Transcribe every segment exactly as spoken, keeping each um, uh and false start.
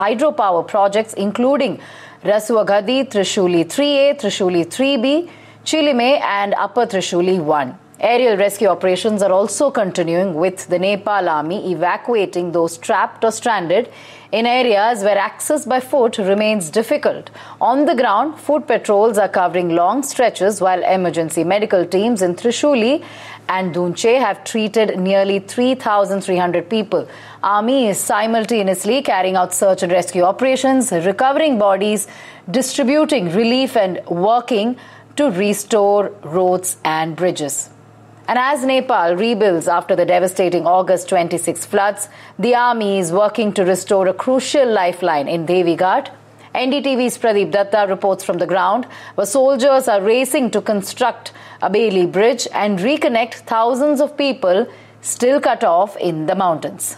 hydropower projects including Rasuagadi, Trishuli three A, Trishuli three B, Chilime and Upper Trishuli one. Aerial rescue operations are also continuing, with the Nepal Army evacuating those trapped or stranded in areas where access by foot remains difficult. On the ground, foot patrols are covering long stretches, while emergency medical teams in Trishuli and Dunche have treated nearly three thousand three hundred people. Army is simultaneously carrying out search and rescue operations, recovering bodies, distributing relief and working to restore roads and bridges. And as Nepal rebuilds after the devastating August twenty-sixth floods, the army is working to restore a crucial lifeline in Devi Ghat. N D T V's Pradeep Datta reports from the ground, where soldiers are racing to construct a Bailey bridge and reconnect thousands of people still cut off in the mountains.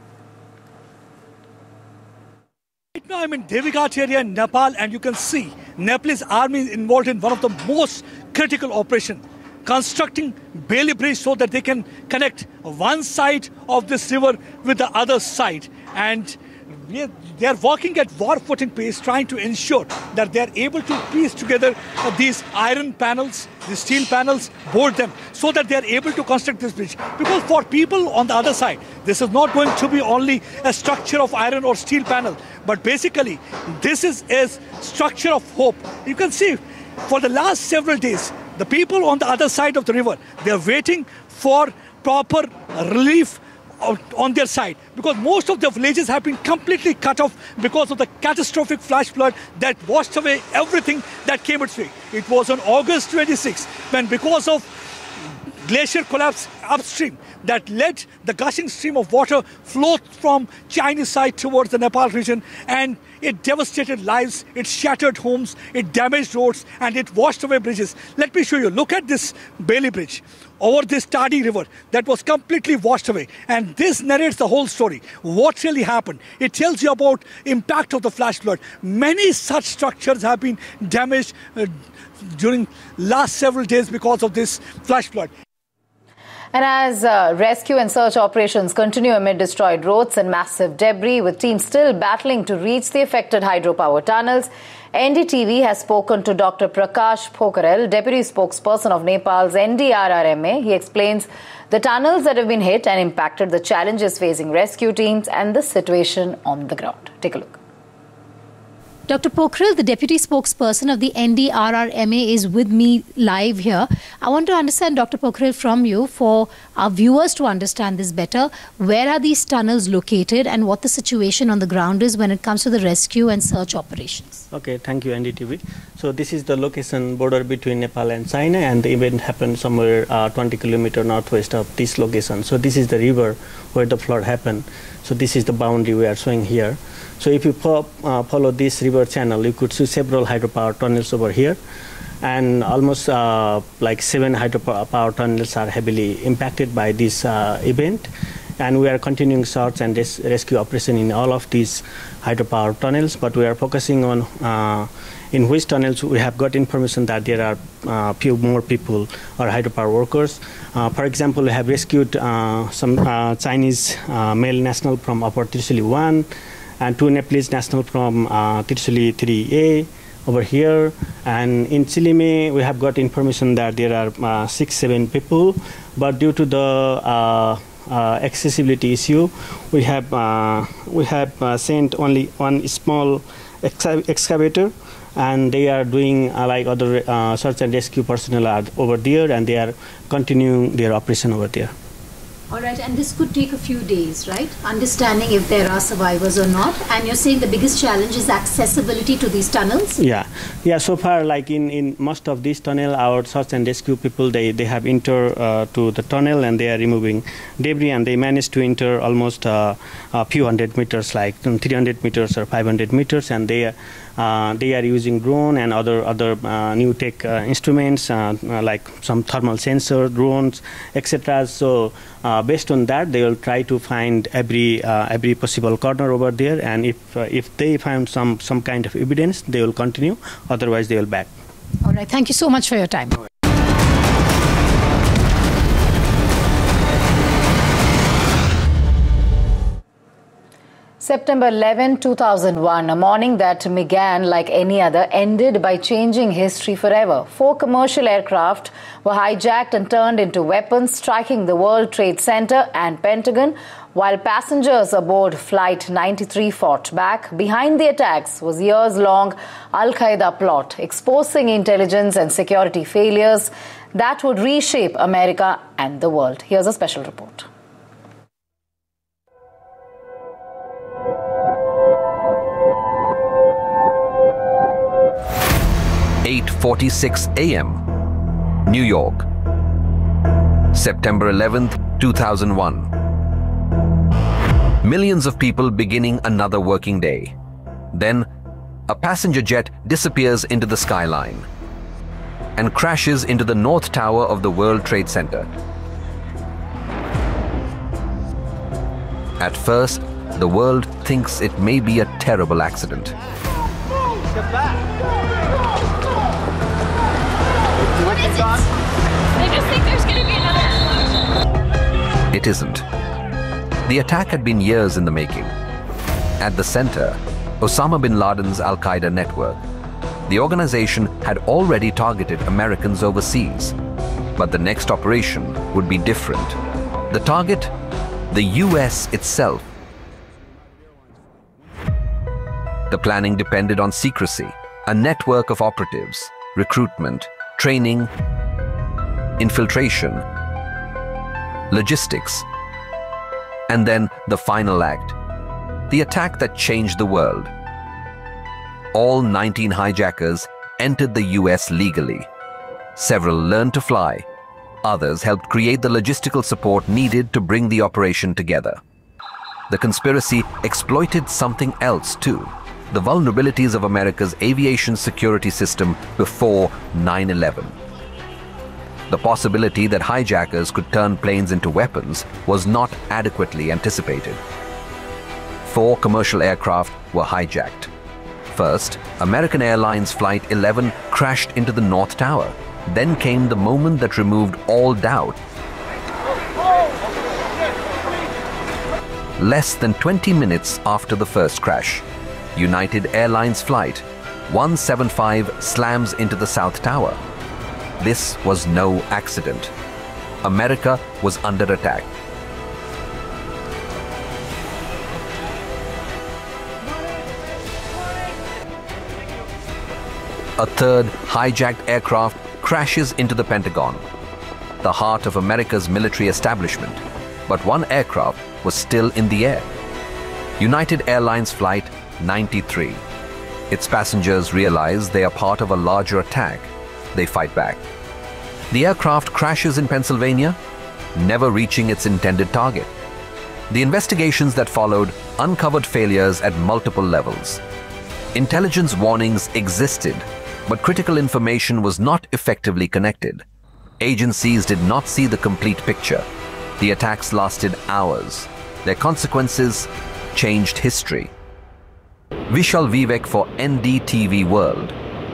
Right now I'm in Devi Ghat area in Nepal, and you can see Nepalese army is involved in one of the most critical operations, constructing Bailey Bridge so that they can connect one side of this river with the other side. And they are working at war footing pace, trying to ensure that they are able to piece together uh, these iron panels, these steel panels, board them, so that they are able to construct this bridge. Because for people on the other side, this is not going to be only a structure of iron or steel panel, but basically this is a structure of hope. You can see for the last several days, the people on the other side of the river, they are waiting for proper relief on their side, because most of the villages have been completely cut off because of the catastrophic flash flood that washed away everything that came its way. It was on August twenty-sixth when, because of glacier collapse upstream, that led the gushing stream of water flowed from Chinese side towards the Nepal region, and it devastated lives, it shattered homes, it damaged roads, and it washed away bridges. Let me show you. Look at this Bailey Bridge over this Tadi River that was completely washed away. And this narrates the whole story. What really happened? It tells you about impact of the flash flood. Many such structures have been damaged uh, during last several days because of this flash flood. And as uh, rescue and search operations continue amid destroyed roads and massive debris, with teams still battling to reach the affected hydropower tunnels, N D T V has spoken to Doctor Prakash Pokharel, Deputy Spokesperson of Nepal's N D R R M A. He explains the tunnels that have been hit and impacted, the challenges facing rescue teams, and the situation on the ground. Take a look. Doctor Pokharel, the Deputy Spokesperson of the N D R R M A, is with me live here. I want to understand, Doctor Pokharel, from you, for our viewers to understand this better, where are these tunnels located and what the situation on the ground is when it comes to the rescue and search operations? Okay, thank you, N D T V. So this is the location border between Nepal and China, and the event happened somewhere uh, twenty kilometers northwest of this location. So this is the river where the flood happened. So this is the boundary we are showing here. So if you fo uh, follow this river channel, you could see several hydropower tunnels over here, and almost uh, like seven hydropower tunnels are heavily impacted by this uh, event. And we are continuing search and res rescue operation in all of these hydropower tunnels, but we are focusing on uh, in which tunnels we have got information that there are a uh, few more people or hydropower workers. Uh, for example, we have rescued uh, some uh, Chinese uh, male national from Upper Trishuli one, and two Nepalese national from uh, Trishuli three A over here. And in Chilime, we have got information that there are uh, six, seven people, but due to the uh, uh, accessibility issue, we have uh, we have uh, sent only one small excavator, and they are doing uh, like other uh, search and rescue personnel are over there, and they are continuing their operation over there. All right, and this could take a few days, right? Understanding if there are survivors or not. And you're saying the biggest challenge is accessibility to these tunnels? Yeah, yeah. So far, like in, in most of these tunnel, our search and rescue people, they, they have entered uh, to the tunnel, and they are removing debris, and they managed to enter almost uh, a few hundred meters, like three hundred meters or five hundred meters, and they Uh, they are using drone and other other uh, new tech uh, instruments uh, uh, like some thermal sensor, drones, et cetera. So uh, based on that, they will try to find every uh, every possible corner over there, and if uh, if they find some some kind of evidence, they will continue. Otherwise, they will back. All right. Thank you so much for your time. September eleventh, two thousand one, a morning that began like any other, ended by changing history forever. Four commercial aircraft were hijacked and turned into weapons, striking the World Trade Center and Pentagon, while passengers aboard Flight ninety-three fought back. Behind the attacks was years-long Al-Qaeda plot, exposing intelligence and security failures that would reshape America and the world. Here's a special report. eight forty-six a m New York, September eleventh, two thousand one. Millions of people beginning another working day. Then, a passenger jet disappears into the skyline and crashes into the North Tower of the World Trade Center. At first, the world thinks it may be a terrible accident. Get back! What is it? I just think there's going to be another explosion. It isn't. The attack had been years in the making. At the center, Osama bin Laden's Al-Qaeda network. The organization had already targeted Americans overseas, but the next operation would be different. The target? The U S itself. The planning depended on secrecy, a network of operatives, recruitment, training, infiltration, logistics, and then the final act, the attack that changed the world. All nineteen hijackers entered the U S legally. Several learned to fly. Others helped create the logistical support needed to bring the operation together. The conspiracy exploited something else too. The vulnerabilities of America's aviation security system before nine eleven. The possibility that hijackers could turn planes into weapons was not adequately anticipated. Four commercial aircraft were hijacked. First, American Airlines Flight eleven crashed into the North Tower. Then came the moment that removed all doubt. Less than twenty minutes after the first crash, United Airlines Flight one seventy-five slams into the South Tower. This was no accident. America was under attack. A third hijacked aircraft crashes into the Pentagon, the heart of America's military establishment. But one aircraft was still in the air. United Airlines Flight ninety-three. Its passengers realize they are part of a larger attack. They fight back. The aircraft crashes in Pennsylvania, never reaching its intended target. The investigations that followed uncovered failures at multiple levels. Intelligence warnings existed, but critical information was not effectively connected. Agencies did not see the complete picture. The attacks lasted hours. Their consequences changed history. Vishal Vivek for N D T V World.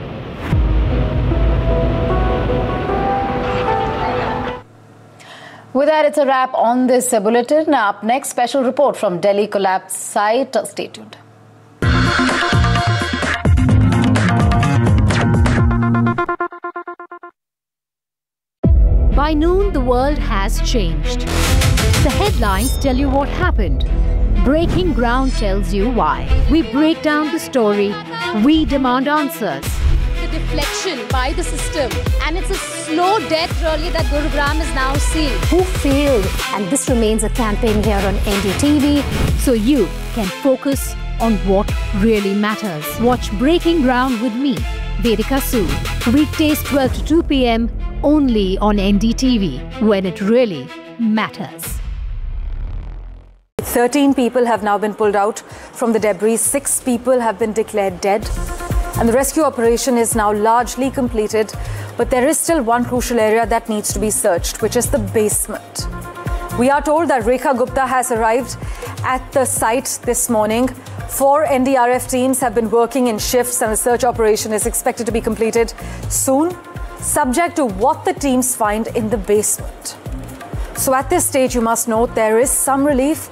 With that, it's a wrap on this bulletin. Now, up next, special report from Delhi collapse site. Stay tuned. By noon, the world has changed. The headlines tell you what happened. Breaking Ground tells you why. We break down the story. We demand answers. The deflection by the system, and it's a slow death really that Gurugram is now seeing. Who failed? And this remains a campaign here on N D T V. So you can focus on what really matters. Watch Breaking Ground with me, Vedika Sood. Weekdays twelve to two p m only on N D T V, when it really matters. thirteen people have now been pulled out from the debris. Six people have been declared dead. And the rescue operation is now largely completed. But there is still one crucial area that needs to be searched, which is the basement. We are told that Rekha Gupta has arrived at the site this morning. Four N D R F teams have been working in shifts, and the search operation is expected to be completed soon, subject to what the teams find in the basement. So at this stage, you must note there is some relief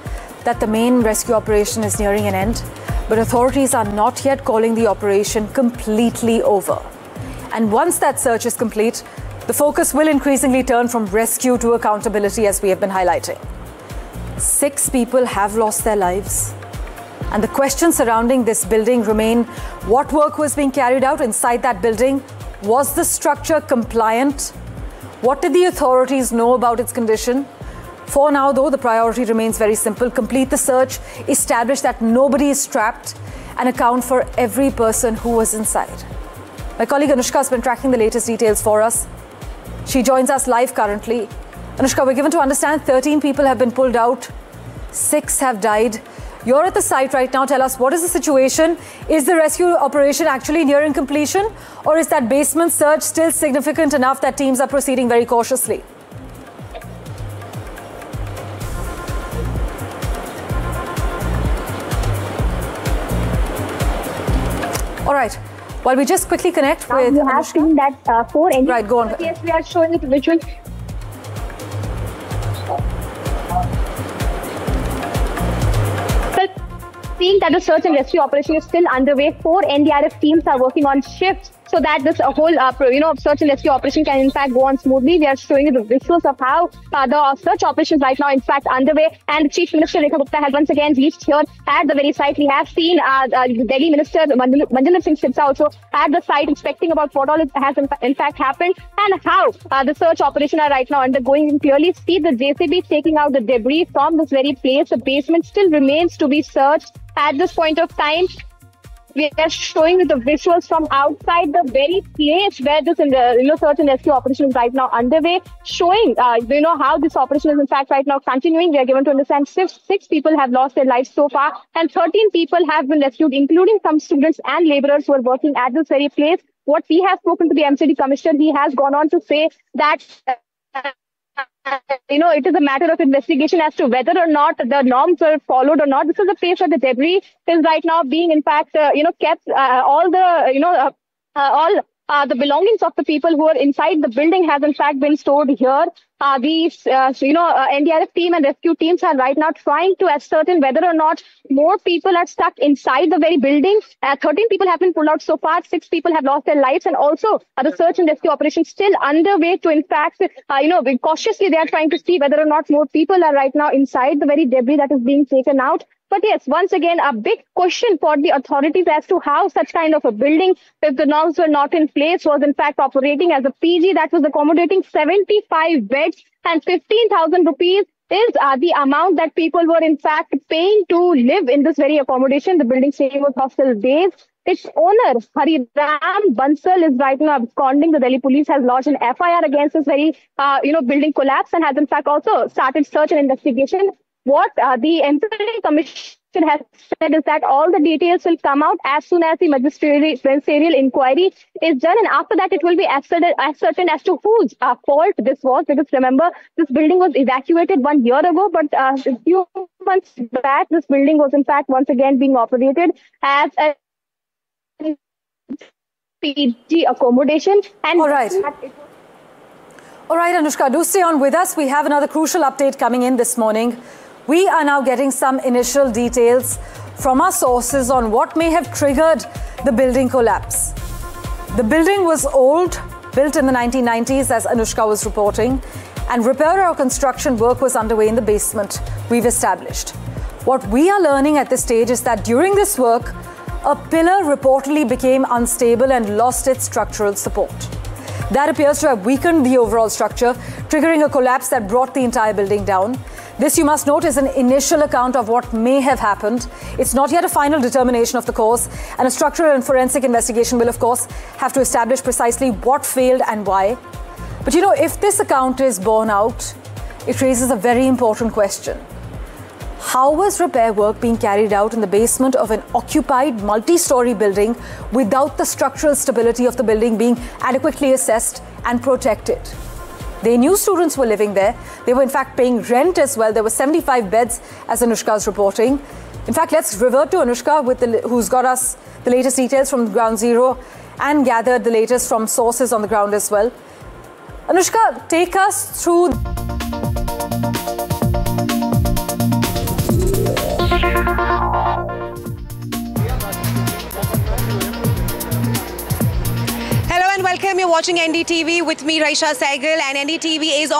that the main rescue operation is nearing an end, but authorities are not yet calling the operation completely over. And once that search is complete, the focus will increasingly turn from rescue to accountability, as we have been highlighting. Six people have lost their lives. And the questions surrounding this building remain: what work was being carried out inside that building? Was the structure compliant? What did the authorities know about its condition? For now, though, the priority remains very simple: complete the search, establish that nobody is trapped, and account for every person who was inside. My colleague Anushka has been tracking the latest details for us. She joins us live currently. Anushka, we're given to understand thirteen people have been pulled out, six have died. You're at the site right now. Tell us, what is the situation? Is the rescue operation actually nearing completion, or is that basement search still significant enough that teams are proceeding very cautiously? All right. While we just quickly connect now with you have Anushka. seen that uh, four engines. Right, go on. Yes, we are showing it visual. Seeing that the search and rescue operation is still underway, four N D R F teams are working on shifts so that this uh, whole uh, you know search and rescue operation can in fact go on smoothly. We are showing you the visuals of how uh, the uh, search operation is right now in fact underway, and Chief Minister Rekha Gupta has once again reached here at the very site. We have seen uh, uh, Delhi Minister Manjunath Singh Sidhwa also at the site inspecting about what all has in, in fact happened and how uh, the search operation are right now undergoing. You can clearly see the J C B taking out the debris from this very place. The basement still remains to be searched. At this point of time, we are showing you the visuals from outside the very place where this in the you know search and rescue operation is right now underway, showing uh, you know how this operation is in fact right now continuing. We are given to understand six, six people have lost their lives so far, and thirteen people have been rescued, including some students and laborers who are working at this very place. What we have spoken to the M C D Commissioner, he has gone on to say that uh, you know, it is a matter of investigation as to whether or not the norms were followed or not. This is a place where the debris is right now being, in fact, uh, you know, kept. Uh, all the, you know, uh, uh, all uh, the belongings of the people who are inside the building has, in fact, been stored here. Uh, these, uh, you know, uh, N D R F team and rescue teams are right now trying to ascertain whether or not more people are stuck inside the very building. Uh, thirteen people have been pulled out so far. Six people have lost their lives. And also uh, the search and rescue operation still underway to, in fact, uh, you know, cautiously they are trying to see whether or not more people are right now inside the very debris that is being taken out. But yes, once again, a big question for the authorities as to how such kind of a building, if the norms were not in place, was in fact operating as a P G that was accommodating seventy-five beds, and fifteen thousand rupees is uh, the amount that people were in fact paying to live in this very accommodation. The building's name was Hostel Days. Its owner, Hariram Bansal, is right now absconding. The Delhi police has lodged an F I R against this very, uh, you know, building collapse, and has in fact also started search and investigation. What uh, the M C D Commission has said is that all the details will come out as soon as the magisterial inquiry is done, and after that it will be ascertained as to whose uh, fault this was. Because remember, this building was evacuated one year ago, but uh, a few months back, this building was in fact once again being operated as a P G accommodation. And all right. All right, Anushka, do stay on with us. We have another crucial update coming in this morning. We are now getting some initial details from our sources on what may have triggered the building collapse. The building was old, built in the nineteen nineties, as Anushka was reporting, and repair or construction work was underway in the basement, we've established. What we are learning at this stage is that during this work, a pillar reportedly became unstable and lost its structural support. That appears to have weakened the overall structure, triggering a collapse that brought the entire building down. This, you must note, is an initial account of what may have happened. It's not yet a final determination of the cause, and a structural and forensic investigation will, of course, have to establish precisely what failed and why. But you know, if this account is borne out, it raises a very important question. How was repair work being carried out in the basement of an occupied multi-story building without the structural stability of the building being adequately assessed and protected? They knew students were living there. They were in fact paying rent as well. There were seventy-five beds, as Anushka is reporting. In fact, let's revert to Anushka, with the, who's got us the latest details from Ground Zero and gathered the latest from sources on the ground as well. Anushka, take us through... welcome. You're watching N D T V with me, Raisha Saigal, and N D T V is on